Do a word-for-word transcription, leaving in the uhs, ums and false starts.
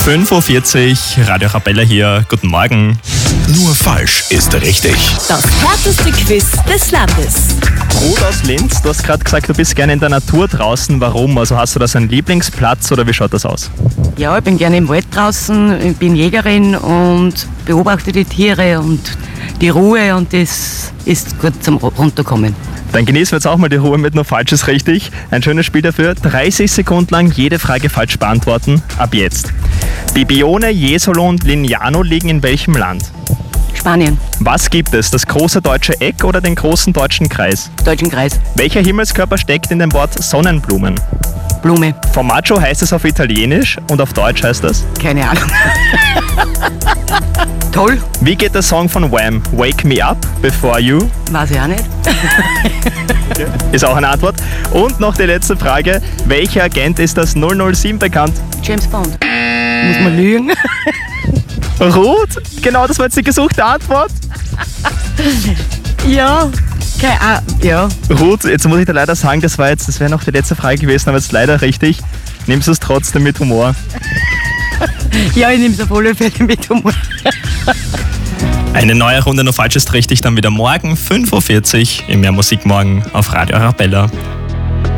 fünf Uhr vierzig, Radio Arabella hier. Guten Morgen. Nur falsch ist richtig. Das härteste Quiz des Landes. Ruth aus Linz, du hast gerade gesagt, du bist gerne in der Natur draußen. Warum? Also hast du da so einen Lieblingsplatz oder wie schaut das aus? Ja, ich bin gerne im Wald draußen, ich bin Jägerin und beobachte die Tiere und die Ruhe, und das ist gut zum Runterkommen. Dann genießen wir jetzt auch mal die Ruhe mit Nur falsch ist richtig. Ein schönes Spiel dafür. dreißig Sekunden lang jede Frage falsch beantworten. Ab jetzt. Die Bione, Jesolo und Lignano liegen in welchem Land? Spanien, Was gibt es? Das große deutsche Eck oder den großen deutschen Kreis? Deutschen Kreis, Welcher Himmelskörper steckt in dem Wort Sonnenblumen? Blume, Formaggio heißt es auf Italienisch und auf Deutsch heißt das? keine Ahnung. Toll, Wie geht der Song von Wham? Wake Me Up Before You? weiß ich auch nicht. Ist auch eine Antwort. Und noch die letzte Frage. Welcher Agent ist das null null sieben bekannt? James Bond. Muss man lügen? Ruth? Genau, das war jetzt die gesuchte Antwort. Ja, keine Ahnung. Ja, Ruth, jetzt muss ich dir leider sagen, das war jetzt, das wäre noch die letzte Frage gewesen, aber jetzt leider richtig. Nimmst du es trotzdem mit Humor? ja, ich nehme es auf alle Fälle mit Humor. Eine neue Runde Nur falsch ist richtig, dann wieder morgen fünf Uhr vierzig im Mehr Musik morgen auf Radio Arabella.